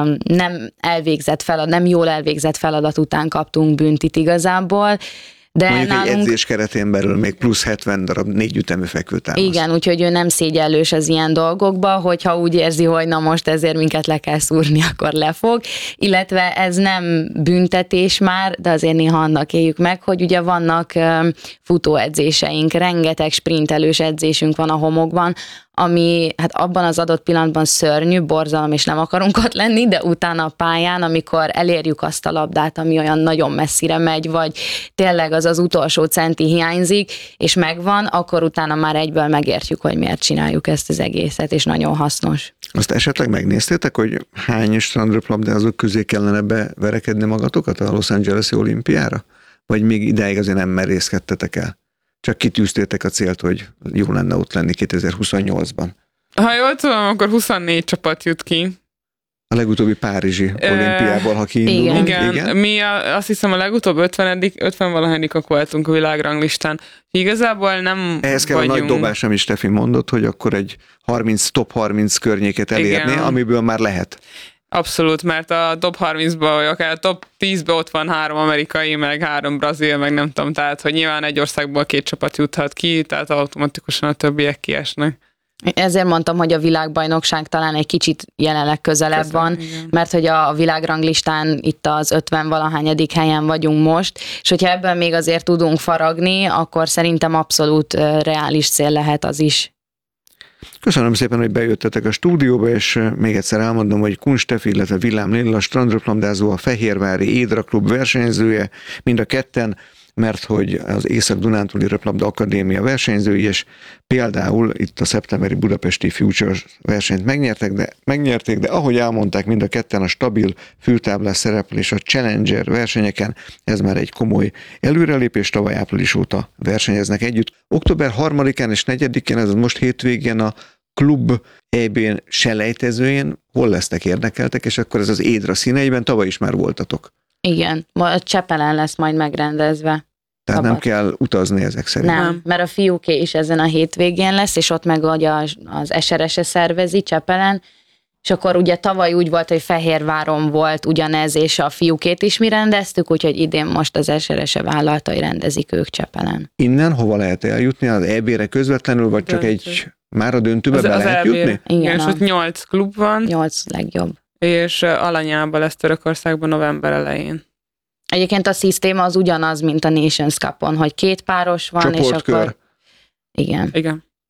nem elvégzett feladat, nem jól elvégzett feladat után kaptunk büntit igazából, de mondjuk nálunk... egy edzés keretén belül még plusz 70 darab 4 ütemű fekvőtámasz. Igen, úgyhogy ő nem szégyellős az ilyen dolgokba, hogyha úgy érzi, hogy na most ezért minket le kell szúrni, akkor lefog. Illetve ez nem büntetés már, de azért néha annak éljük meg, hogy ugye vannak futóedzéseink, rengeteg sprintelős edzésünk van a homokban, ami hát abban az adott pillanatban szörnyű, borzalom, és nem akarunk ott lenni, de utána a pályán, amikor elérjük azt a labdát, ami olyan nagyon messzire megy, vagy tényleg az utolsó centi hiányzik, és megvan, akkor utána már egyből megértjük, hogy miért csináljuk ezt az egészet, és nagyon hasznos. Azt esetleg megnéztétek, hogy hány strandröplabdázók közé kellene beverekedni magatokat a Los Angeles-i olimpiára? Vagy még ideig azért nem merészkedtetek el? Csak kitűztétek a célt, hogy jó lenne ott lenni 2028-ban. Ha jól tudom, akkor 24 csapat jut ki. A legutóbbi párizsi olimpiából, ha kiindulunk. Igen. Mi azt hiszem a legutóbb 50-valahányikak voltunk a világranglistán. Igazából nem ehhez kell vagyunk. A nagy dobás, amit Steffi mondott, hogy akkor egy top 30 környéket elérni, igen, amiből már lehet. Abszolút, mert a top 30-ban, vagy akár a top 10-ben ott van 3 amerikai, meg 3 brazil, meg nem tudom, tehát hogy nyilván egy országból 2 csapat juthat ki, tehát automatikusan a többiek kiesnek. Ezért mondtam, hogy a világbajnokság talán egy kicsit jelenleg közelebb van, igen, mert hogy a világranglistán itt az 50-valahányadik helyen vagyunk most, és hogyha ebből még azért tudunk faragni, akkor szerintem abszolút reális cél lehet az is. Köszönöm szépen, hogy bejöttetek a stúdióba, és még egyszer elmondom, hogy Kun Steffi, illetve Villám Lilla, strandröplabdázó, a Fehérvári Édra Klub versenyzője, mind a ketten, mert hogy az Észak-Dunántúli Röplabda Akadémia versenyzői, és például itt a szeptemberi budapesti Futures versenyt megnyerték, de ahogy elmondták mind a ketten, a stabil fültáblás szereplés a Challenger versenyeken, ez már egy komoly előrelépés, tavaly április óta versenyeznek együtt. Október 3-án és 4-én, ez most hétvégén a klub EB-n selejtezőjén, hol lesztek, érdekeltek, és akkor ez az Édra színeiben, tavaly is már voltatok. Igen, a Csepelen lesz majd megrendezve. Tehát nem kell utazni ezek szerint. Nem, mert a fiúké is ezen a hétvégén lesz, és ott meg az SRS-e szervezi Csepelen, és akkor ugye tavaly úgy volt, hogy Fehérváron volt ugyanez, és a fiúkét is mi rendeztük, úgyhogy idén most az SRS-e vállalta, hogy rendezik ők Csepelen. Innen hova lehet eljutni? Az EB-re közvetlenül, vagy csak már a döntőbe be lehet jutni? Igen, és ott 8 klub van. 8 legjobb. És Alanyában lesz Törökországban november elején. Egyébként a szisztéma az ugyanaz, mint a Nations Cup-on, hogy 2 páros van, csoportkör. És akkor... Igen.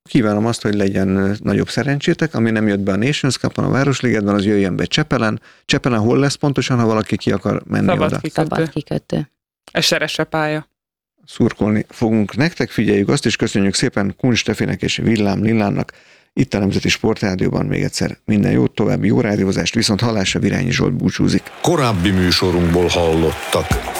Kívánom azt, hogy legyen nagyobb szerencsétek, ami nem jött be a Nations Cup-on, a Városligetben, az jöjjön be Csepelen. Csepelen hol lesz pontosan, ha valaki ki akar menni oda? Szabad kikötő. Eseres pálya. Szurkolni fogunk nektek, figyeljük azt, és köszönjük szépen Kun Stefinek és Villám Lillának itt a Nemzeti Sportrádióban. Még egyszer minden jót, további jó rádiózást, viszont hallásra Virányi Zsolt búcsúzik. Korábbi műsorunkból hallottak.